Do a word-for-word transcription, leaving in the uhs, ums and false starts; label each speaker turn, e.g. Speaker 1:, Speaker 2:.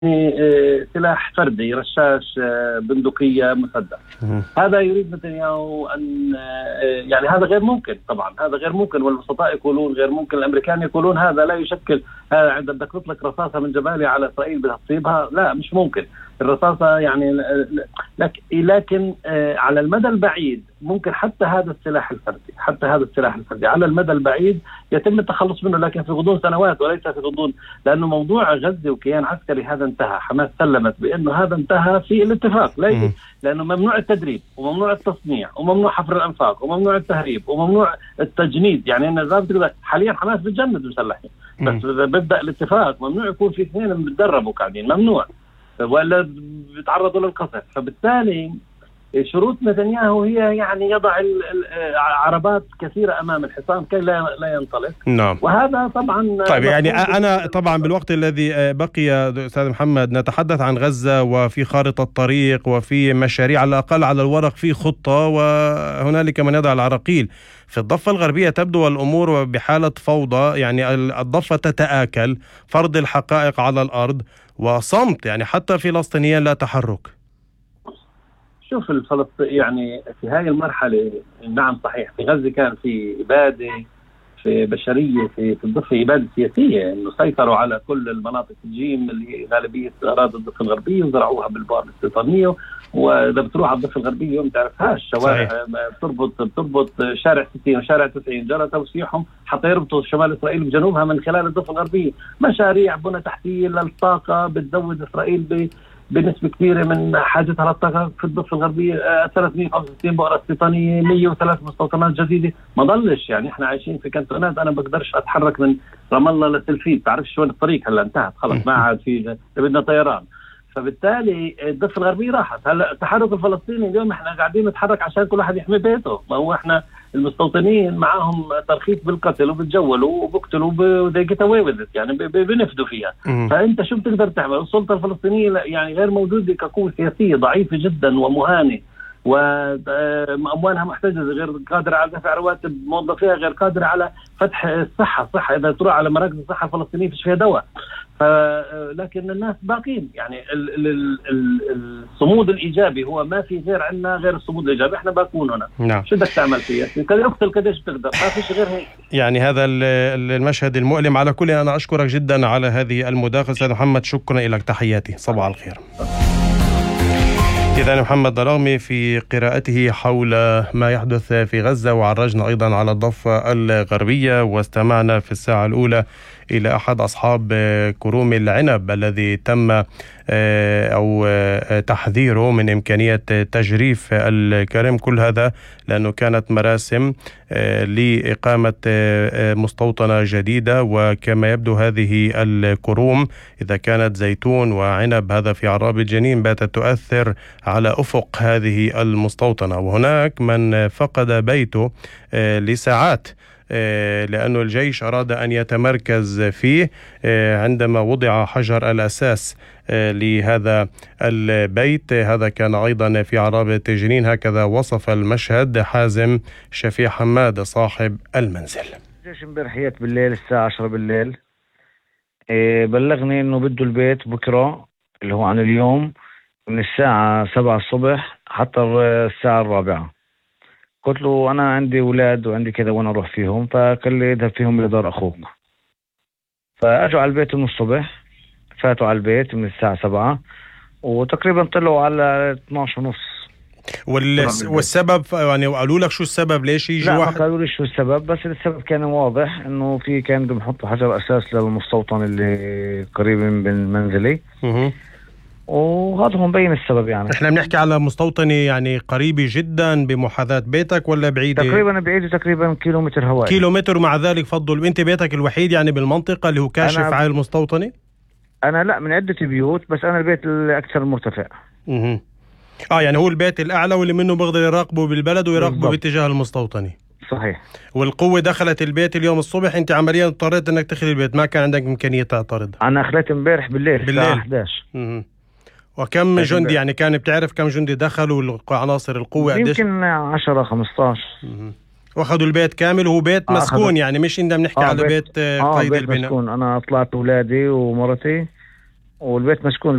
Speaker 1: سلاح فردي، رشاش، بندقية، مسدس. هذا يريد نتنياهو أن يعني هذا غير ممكن، طبعا هذا غير ممكن، والوسطاء يقولون غير ممكن، الأمريكان يقولون هذا لا يشكل، هذا عندما بدك تطلق رصاصة من جباليا على إسرائيل بدها تصيبها، لا مش ممكن الرصاصة يعني. لكن على المدى البعيد ممكن حتى هذا السلاح الفردي، حتى هذا السلاح الفردي على المدى البعيد يتم التخلص منه، لكن في غضون سنوات وليس في غضون، لأنه موضوع غزة وكيان عسكري هذا انتهى. حماس سلمت بأنه هذا انتهى في الاتفاق، ليس لأنه ممنوع التدريب وممنوع التصنيع وممنوع حفر الأنفاق وممنوع التهريب وممنوع التجنيد. يعني إن حاليا حماس بتجند مسلحين، بس بدأ الاتفاق ممنوع يكون في اثنين بتدربوا قاعدين، ممنوع ولا بيتعرضوا للقصف. فبالتالي شروط نتنياهو هي يعني يضع عربات كثيرة أمام الحصان كي لا لا ينطلق.
Speaker 2: نعم.
Speaker 1: وهذا طبعا
Speaker 2: طيب يعني أنا طبعا بالوقت الذي بقي أستاذ محمد نتحدث عن غزة وفي خارطة الطريق وفي مشاريع، على الأقل على الورق في خطة، وهنالك من يضع العراقيل. في الضفة الغربية تبدو الأمور بحالة فوضى، يعني الضفة تتآكل، فرض الحقائق على الأرض وصمت، يعني حتى فلسطينيين لا تحرك.
Speaker 1: شوف الفلسطيني يعني في هذه المرحلة، نعم صحيح، في غزة كان في إبادة، في بشرية، في في الضفة إبادة سياسية، إنه سيطروا على كل المناطق الجيم اللي غالبية أراضي الضفة الغربية وزرعوها بالبؤر الاستيطانية. وإذا بتروح على الضفة الغربية يوم تعرفهاش، شوارع بتربط بتربط شارع ستين وشارع تسعين جرى توسيعهم حتى يربطوا شمال إسرائيل بجنوبها من خلال الضفة الغربية. مشاريع بنى تحتية للطاقة بتزود إسرائيل ب بنسبة كبيرة من حاجتها للطاقة في الضفة الغربية. ثلاثمئة وخمسة وستين بؤرة استيطانية، مئة وثلاث مستوطنات جديدة، ما ضلش يعني احنا عايشين في كانتونات. انا بقدرش اتحرك من رام الله للتلفيد، تعرفش وين الطريق، هلا انتهت خلص، ما عاد في، بدنا طيران. فبالتالي الضفة الغربية راحت. هلا التحرك الفلسطيني اليوم احنا قاعدين نتحرك عشان كل واحد يحمي بيته، ما هو احنا المستوطنين معهم ترخيص بالقتل وبتجولوا وبقتلوا وذي جيت اواي وذ يعني بنفدوا فيها. فانت شو بتقدر تعمل؟ السلطة الفلسطينية يعني غير موجودة كقوة سياسية، ضعيفة جدا ومهانة، وأموالها محتجزة، غير قادرة على دفع رواتب موظفيها، غير قادرة على فتح الصحة. الصحة إذا تروح على مراكز الصحة الفلسطينية فيش فيها دواء. لكن الناس باقين، يعني الصمود الإيجابي هو ما في غير عنا غير الصمود الإيجابي، احنا باقون هنا.
Speaker 2: نعم.
Speaker 1: شو بدك تعمل فيها؟ كده اقتل قديش بتقدر، ما فيش غير هيك.
Speaker 2: يعني هذا المشهد المؤلم. على كل أنا أشكرك جدا على هذه المداخلة أستاذ محمد، شكرا لك، تحياتي، صباح الخير. إذن محمد ضراغمي في قراءته حول ما يحدث في غزة، وعرجنا أيضا على الضفة الغربية، واستمعنا في الساعة الأولى إلى أحد أصحاب كروم العنب الذي تم أو تحذيره من إمكانية تجريف الكرم. كل هذا لأنه كانت مراسم لإقامة مستوطنة جديدة، وكما يبدو هذه الكروم إذا كانت زيتون وعنب هذا في عراب الجنين باتت تؤثر على أفق هذه المستوطنة. وهناك من فقد بيته لساعات لأنه الجيش أراد أن يتمركز فيه عندما وضع حجر الأساس لهذا البيت. هذا كان أيضا في عرابة جنين، هكذا وصف المشهد حازم شفيع حماد صاحب المنزل.
Speaker 3: الجيش امبارح بالليل الساعة عشرة بالليل بلغني إنه بده البيت بكرة اللي هو عن اليوم من الساعة سبعة الصبح حتى الساعة الرابعة. قلت له أنا عندي أولاد وعندي كذا وأنا أروح فيهم، فقال لي اذهب فيهم لدار أخوك. فأجوا على البيت من الصبح، فاتوا على البيت من الساعة سبعة وتقريبا طلعوا على اثناش ونص.
Speaker 2: والسبب يعني قالوا لك شو السبب ليش يجي
Speaker 3: لا
Speaker 2: واحد؟
Speaker 3: ما قالوا لي شو السبب، بس السبب كان واضح إنه في كان بدهم يحطوا حجر أساس للمستوطن اللي قريب من منزلي.
Speaker 2: اها
Speaker 3: وهذا هو مبين السبب. يعني
Speaker 2: احنا بنحكي على مستوطنة يعني قريبة جدا بمحاذاة بيتك ولا بعيدة؟
Speaker 3: تقريبا بعيدة تقريبا كيلومتر هوائي.
Speaker 2: كيلومتر. ومع ذلك فضل انت بيتك الوحيد يعني بالمنطقة اللي هو كاشف على المستوطنة؟
Speaker 3: انا لا، من عدة بيوت، بس انا البيت الاكثر مرتفع.
Speaker 2: اها اه يعني هو البيت الاعلى واللي منه بيقدر يراقبوا بالبلد ويراقبوا باتجاه المستوطنة.
Speaker 3: صحيح.
Speaker 2: والقوة دخلت البيت اليوم الصبح، انت عمليا اضطريت انك تدخل البيت، ما كان عندك امكانية تعترض؟
Speaker 3: انا اخليت امبارح بالليل الساعة احد عشر.
Speaker 2: اها وكم جندي يعني كان بتعرف كم جندي دخلوا عناصر القوة؟
Speaker 3: يمكن عشرة خمستاشر.
Speaker 2: واخذوا البيت كامل وهو بيت مسكون يعني مش عندنا بنحكي آه على بيت, بيت آه قيد
Speaker 3: بيت
Speaker 2: البناء.
Speaker 3: مسكون. انا طلعت اولادي ومرتي والبيت مسكون